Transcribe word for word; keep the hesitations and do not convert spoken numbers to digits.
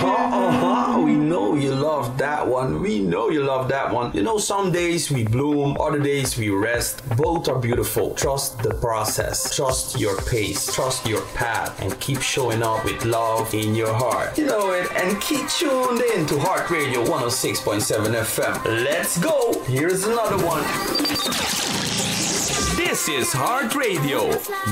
Uh-huh, uh-huh. We know you love that one. We know you love that one. You know, some days we bloom, other days we rest. Both are beautiful. Trust the process. Trust your pace. Trust your path. And keep showing up with love in your heart. You know it. And keep tuned in to Heart Radio one oh six point seven F M. Let's go. Here's another one. This is Heart Radio,